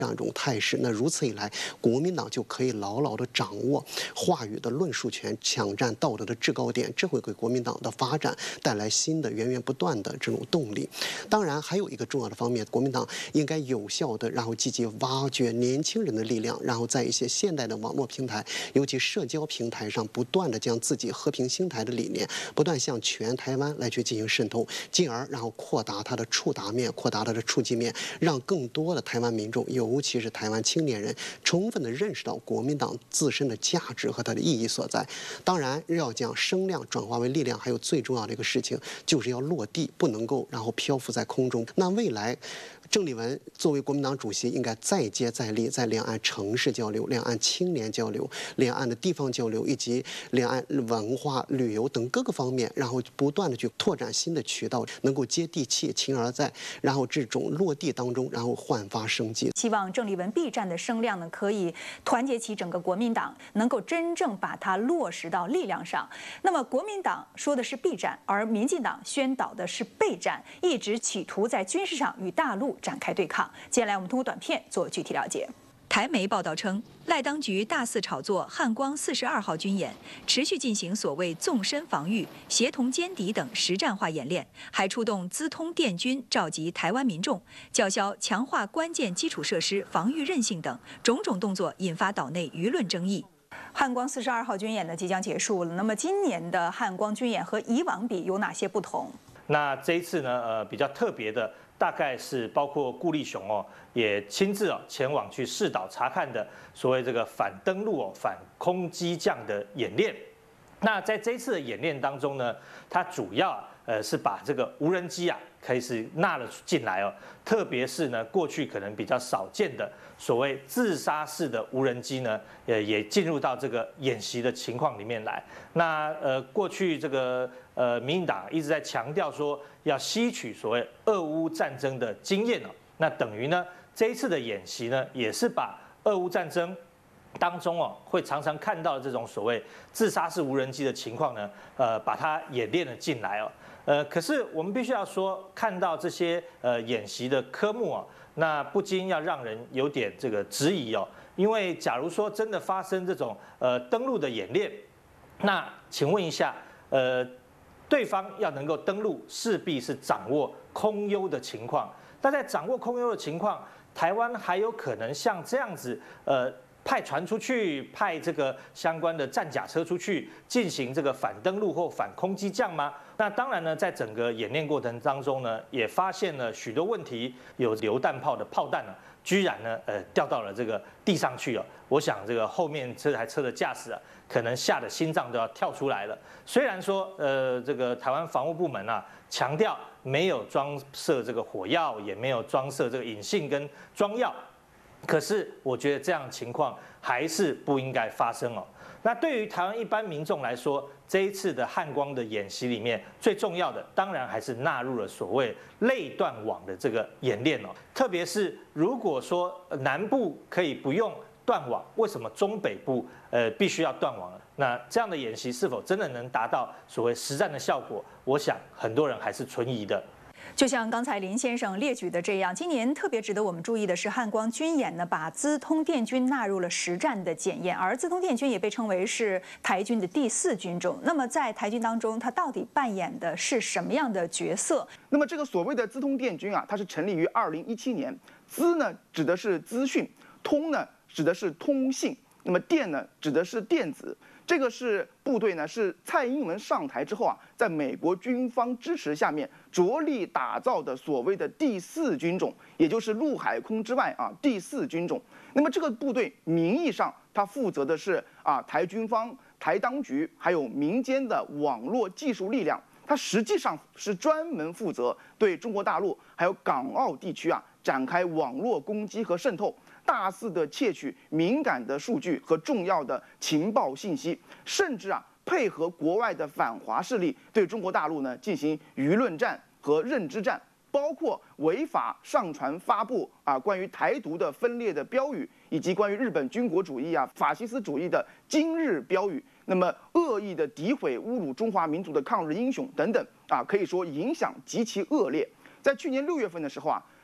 这样一种态势，那如此一来，国民党就可以牢牢地掌握话语的论述权，抢占道德的制高点，这会给国民党的发展带来新的源源不断的这种动力。当然，还有一个重要的方面，国民党应该有效的，然后积极挖掘年轻人的力量，然后在一些现代的网络平台，尤其社交平台上，不断的将自己和平兴台的理念，不断向全台湾来去进行渗透，进而然后扩大它的触达面，扩大它的触及面，让更多的台湾民众，尤其是台湾青年人，充分的认识到国民党自身的价值和它的意义所在。当然，要将声量转化为力量，还有最重要的一个事情，就是要落地，不能够然后漂浮在空中。那未来，郑丽文作为国民党主席，应该再接再厉，在两岸城市交流、两岸青年交流、两岸的地方交流以及两岸文化旅游等各个方面，然后不断的去拓展新的渠道，能够接地气、勤而在，然后这种落地当中，然后焕发生机。 希望郑丽文避战的声量呢，可以团结起整个国民党，能够真正把它落实到力量上。那么国民党说的是避战，而民进党宣导的是备战，一直企图在军事上与大陆展开对抗。接下来我们通过短片做具体了解。台媒报道称，赖当局大肆炒作汉光42号军演，持续进行所谓纵深防御、协同歼敌等实战化演练，还出动资通电军召集台湾民众，叫嚣强化关键基础设施防御韧性等种种动作，引发岛内舆论争议。汉光42号军演呢即将结束了，那么今年的汉光军演和以往比有哪些不同？ 那这一次呢，比较特别的。大概是包括顾立雄也亲自前往去视导查看的所谓这个反登陆反空机降的演练。那在这一次的演练当中呢，它主要是把这个无人机开始纳了进来特别是呢过去可能比较少见的所谓自杀式的无人机呢，也进入到这个演习的情况里面来。那过去这个民进党一直在强调说要吸取所谓俄乌战争的经验那等于呢这一次的演习呢，也是把俄乌战争当中会常常看到这种所谓自杀式无人机的情况呢，把它演练了进来可是我们必须要说，看到这些演习的科目那不禁要让人有点这个质疑因为假如说真的发生这种登陆的演练，那请问一下对方要能够登陆，势必是掌握空优的情况。但在掌握空优的情况，台湾还有可能像这样子派船出去，派这个相关的战甲车出去进行这个反登陆或反空机降吗？那当然呢，在整个演练过程当中呢，也发现了许多问题，有榴弹炮的炮弹居然呢掉到了这个地上去我想这个后面这台车的驾驶可能吓得心脏都要跳出来了。虽然说这个台湾防务部门强调没有装设这个火药，也没有装设这个引信跟装药。可是我觉得这样的情况还是不应该发生那对于台湾一般民众来说，这一次的汉光的演习里面，最重要的当然还是纳入了所谓类断网的这个演练特别是如果说南部可以不用断网，为什么中北部必须要断网？那这样的演习是否真的能达到所谓实战的效果？我想很多人还是存疑的。 就像刚才林先生列举的这样，今年特别值得我们注意的是，汉光军演呢把资通电军纳入了实战的检验，而资通电军也被称为是台军的第4军种。那么在台军当中，它到底扮演的是什么样的角色？ 那么这个所谓的资通电军它是成立于2017年，资呢指的是资讯，通呢指的是通信，那么电呢指的是电子。这个是部队呢，是蔡英文上台之后在美国军方支持下面着力打造的所谓的第4军种，也就是陆海空之外第4军种。那么这个部队名义上它负责的是台军方、台当局还有民间的网络技术力量，它实际上是专门负责对中国大陆还有港澳地区展开网络攻击和渗透。大肆的窃取敏感的数据和重要的情报信息，甚至配合国外的反华势力对中国大陆呢进行舆论战和认知战，包括违法上传发布关于台独的分裂的标语，以及关于日本军国主义法西斯主义的今日标语，那么恶意的诋毁侮辱中华民族的抗日英雄等等可以说影响极其恶劣。在去年6月份的时候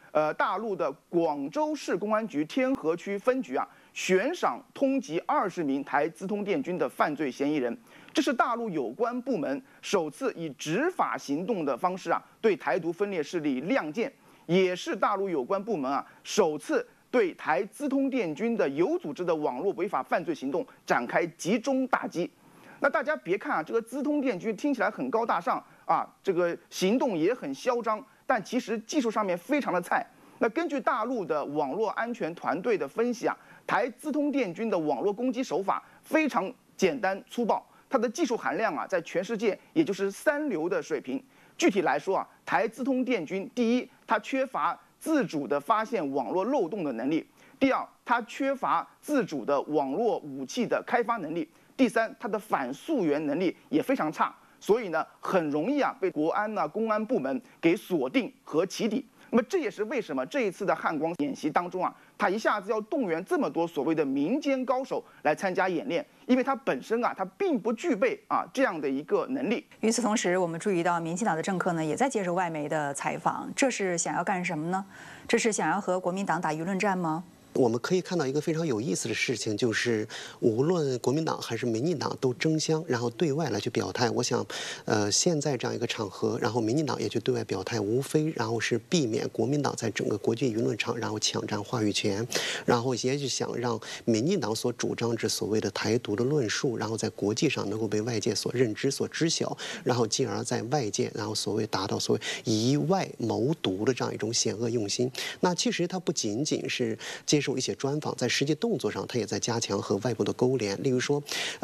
大陆的广州市公安局天河区分局啊，悬赏通缉20名台资通电军的犯罪嫌疑人。这是大陆有关部门首次以执法行动的方式啊，对台独分裂势力亮剑，也是大陆有关部门啊首次对台资通电军的有组织的网络违法犯罪行动展开集中打击。那大家别看啊，这个资通电军听起来很高大上啊，这个行动也很嚣张，但其实技术上面非常的菜。那根据大陆的网络安全团队的分析啊，台资通电军的网络攻击手法非常简单粗暴。它的技术含量啊，在全世界也就是3流的水平。具体来说啊，台资通电军，第一，它缺乏自主的发现网络漏洞的能力；第二，它缺乏自主的网络武器的开发能力；第三，它的反溯源能力也非常差，所以呢，很容易啊被国安公安部门给锁定和起底。那么这也是为什么这一次的汉光演习当中啊，他一下子要动员这么多所谓的民间高手来参加演练，因为他本身啊，他并不具备这样的一个能力。 与此同时，我们注意到民进党的政客呢也在接受外媒的采访，这是想要干什么呢？这是想要和国民党打舆论战吗？ 我们可以看到一个非常有意思的事情，就是无论国民党还是民进党都争相，然后对外来去表态。我想，现在这样一个场合，然后民进党也去对外表态，无非然后是避免国民党在整个国际舆论场然后抢占话语权，然后也是想让民进党所主张之所谓的台独的论述，然后在国际上能够被外界所认知、所知晓，然后进而在外界然后所谓达到所谓以外谋独的这样一种险恶用心。那其实它不仅仅是接受一些专访，在实际动作上，他也在加强和外部的勾连。例如说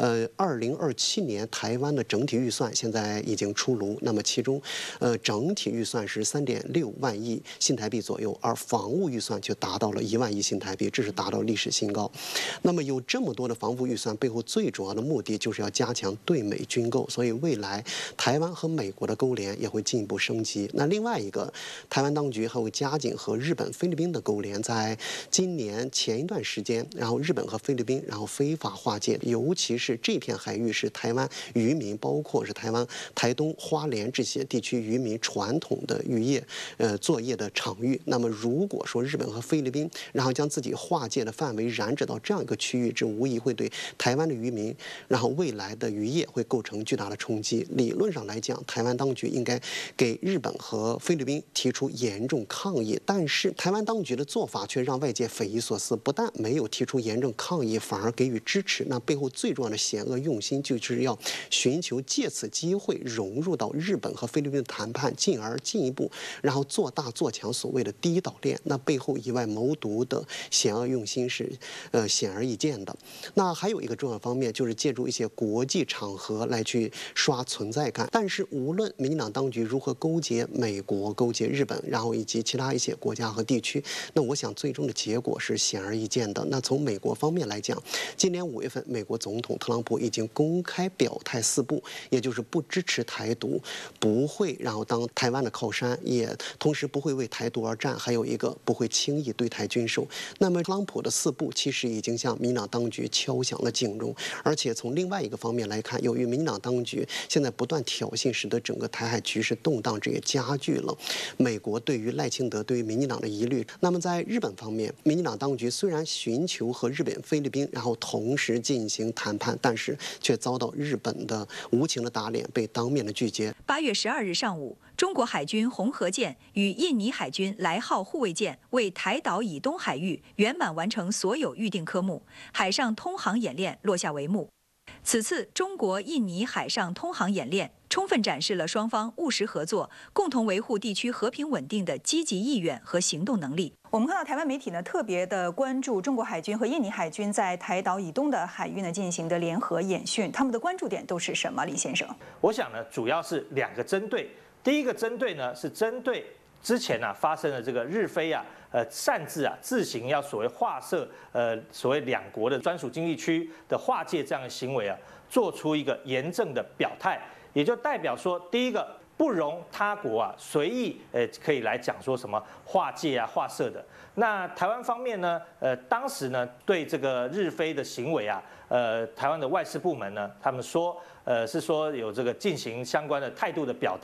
，2027年台湾的整体预算现在已经出炉，那么其中，整体预算是3.6万亿新台币左右，而防务预算却达到了1万亿新台币，这是达到历史新高。那么有这么多的防务预算，背后最主要的目的就是要加强对美军购，所以未来台湾和美国的勾连也会进一步升级。那另外一个，台湾当局还会加紧和日本、菲律宾的勾连，在今年前一段时间，然后日本和菲律宾然后非法划界，尤其是这片海域是台湾渔民，包括是台湾台东、花莲这些地区渔民传统的渔业作业的场域。那么如果说日本和菲律宾然后将自己划界的范围染指到这样一个区域，这无疑会对台湾的渔民然后未来的渔业会构成巨大的冲击。理论上来讲，台湾当局应该给日本和菲律宾提出严重抗议，但是台湾当局的做法却让外界匪夷所思，不但没有提出严正抗议，反而给予支持。那背后最重要的险恶用心，就是要寻求借此机会融入到日本和菲律宾的谈判，进而进一步然后做大做强所谓的第一岛链。那背后以外谋独的险恶用心是显而易见的。那还有一个重要方面，就是借助一些国际场合来去刷存在感。但是无论民进党当局如何勾结美国、勾结日本，然后以及其他一些国家和地区，那我想最终的结果是显而易见的。那从美国方面来讲，今年5月份，美国总统特朗普已经公开表态4不，也就是不支持台独，不会然后当台湾的靠山，也同时不会为台独而战，还有一个不会轻易对台军售。那么特朗普的4不其实已经向民进党当局敲响了警钟，而且从另外一个方面来看，由于民进党当局现在不断挑衅，使得整个台海局势动荡，这也加剧了美国对于赖清德、对于民进党的疑虑。那么在日本方面，民进党当局虽然寻求和日本、菲律宾然后同时进行谈判，但是却遭到日本的无情的打脸，被当面的拒绝。 8月12日上午，中国海军红河舰与印尼海军来号护卫舰为台岛以东海域圆满完成所有预定科目，海上通航演练落下帷幕。此次中国印尼海上通航演练充分展示了双方务实合作、共同维护地区和平稳定的积极意愿和行动能力。我们看到台湾媒体呢特别的关注中国海军和印尼海军在台岛以东的海域呢进行的联合演训，他们的关注点都是什么？李先生， 我想呢，主要是2个针对。第一个针对呢是针对之前发生的这个日菲擅自自行要所谓划设所谓2国的专属经济区的划界这样的行为做出一个严正的表态，也就代表说，第一个不容他国随意可以来讲说什么划界划设的。那台湾方面呢，当时呢对这个日菲的行为台湾的外事部门呢，他们说是说有这个进行相关的态度的表达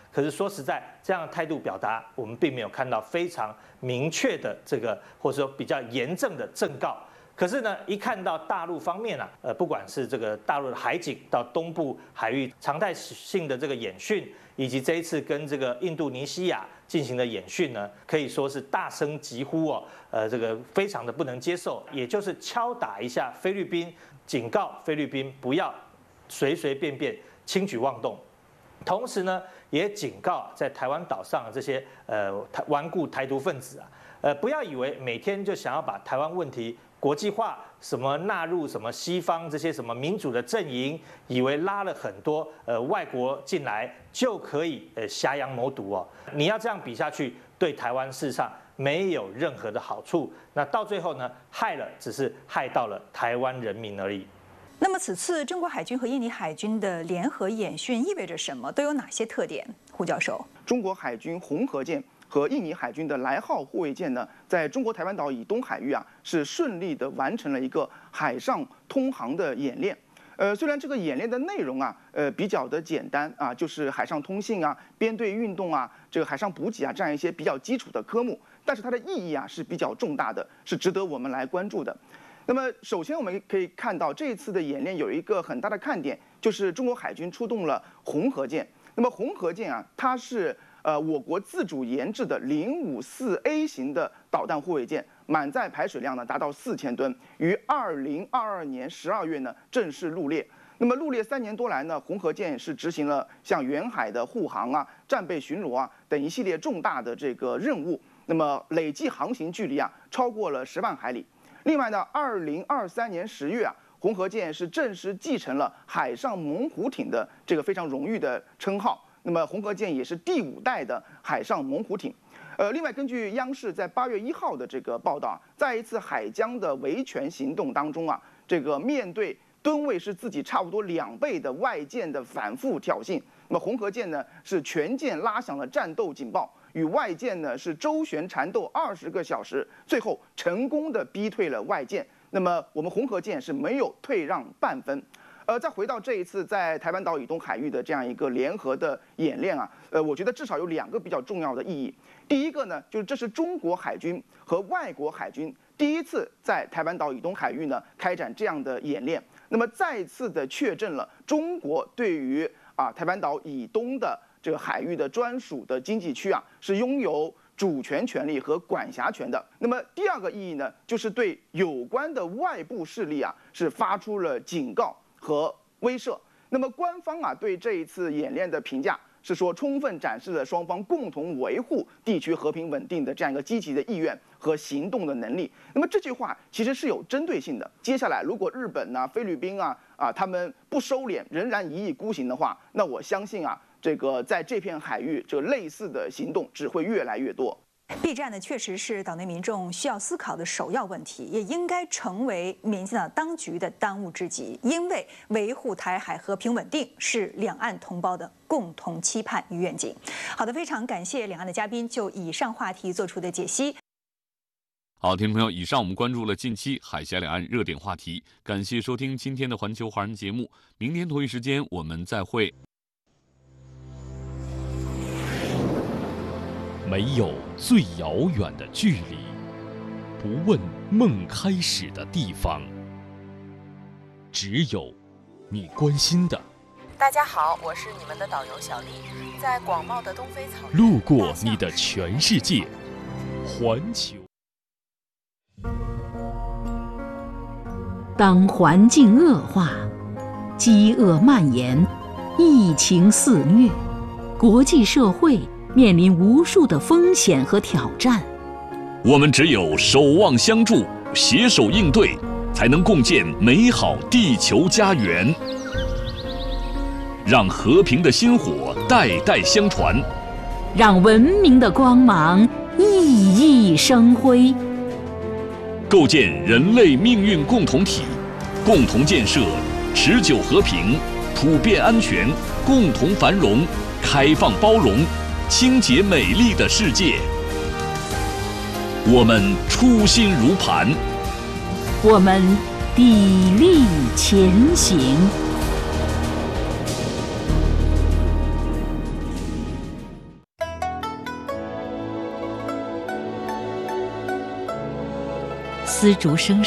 可是说实在，这样的态度表达，我们并没有看到非常明确的这个，或者说比较严正的正告。可是呢，一看到大陆方面啊，不管是这个大陆的海警到东部海域常态性的这个演训，以及这一次跟这个印度尼西亚进行的演训呢，可以说是大声疾呼哦，这个非常的不能接受，也就是敲打一下菲律宾，警告菲律宾不要随随便便轻举妄动。同时呢，也警告在台湾岛上的这些顽固台独分子啊，不要以为每天就想要把台湾问题国际化，什么纳入什么西方这些什么民主的阵营，以为拉了很多外国进来就可以挟洋谋独哦。你要这样比下去，对台湾事实上没有任何的好处。那到最后呢，只是害到了台湾人民而已。 那么此次中国海军和印尼海军的联合演训意味着什么？都有哪些特点？胡教授， 中国海军红河舰和印尼海军的来号护卫舰呢，在中国台湾岛以东海域啊，是顺利的完成了一个海上通航的演练。虽然这个演练的内容啊，比较的简单啊，就是海上通信啊、编队运动啊、这个海上补给啊这样一些比较基础的科目，但是它的意义啊是比较重大的，是值得我们来关注的。那么，首先我们可以看到这一次的演练有一个很大的看点，就是中国海军出动了红河舰。那么红河舰啊，它是我国自主研制的054A 型的导弹护卫舰，满载排水量呢达到4000吨，于2022年12月呢正式入列。那么入列3年多来呢，红河舰是执行了像远海的护航啊、战备巡逻啊等一系列重大的这个任务。那么累计航行距离啊超过了10万海里。另外呢，2023年10月啊，红河舰是正式继承了海上猛虎艇的这个非常荣誉的称号。那么红河舰也是第5代的海上猛虎艇。另外，根据央视在8月1号的这个报道啊，在一次海疆的维权行动当中啊，这个面对吨位是自己差不多2倍的外舰的反复挑衅，那么红河舰呢是全舰拉响了战斗警报，与外舰呢是周旋缠斗20个小时，最后成功的逼退了外舰。那么我们红河舰是没有退让半分。再回到这一次在台湾岛以东海域的这样一个联合的演练啊，我觉得至少有2个比较重要的意义。第一个呢，就是这是中国海军和外国海军第一次在台湾岛以东海域呢开展这样的演练，那么再次的确证了中国对于台湾岛以东的这个海域的专属的经济区啊是拥有主权权利和管辖权的。那么第2个意义呢，就是对有关的外部势力啊是发出了警告和威慑。那么官方啊对这一次演练的评价是说，充分展示了双方共同维护地区和平稳定的这样一个积极的意愿和行动的能力。那么这句话其实是有针对性的。接下来如果日本啊、菲律宾啊他们不收敛，仍然一意孤行的话，那我相信啊，这个在这片海域这类似的行动只会越来越多。 避战呢，确实是岛内民众需要思考的首要问题，也应该成为民进党当局的当务之急。因为维护台海和平稳定是两岸同胞的共同期盼与愿景。好的，非常感谢两岸的嘉宾就以上话题做出的解析。 好，听众朋友，以上我们关注了近期海峡两岸热点话题，感谢收听今天的环球华人节目，明天同一时间我们再会。 没有最遥远的距离，不问梦开始的地方，只有你关心的。 大家好，我是你们的导游小丽，在广袤的东非草原， 路过你的全世界，环球。 当环境恶化，饥饿蔓延，疫情肆虐，国际社会面临无数的风险和挑战， 我们只有守望相助，携手应对，才能共建美好地球家园。让和平的薪火代代相传， 让文明的光芒熠熠生辉， 构建人类命运共同体，共同建设持久和平、普遍安全、共同繁荣、开放包容、清洁美丽的世界。我们初心如磐， 我们砥砺前行。 丝竹声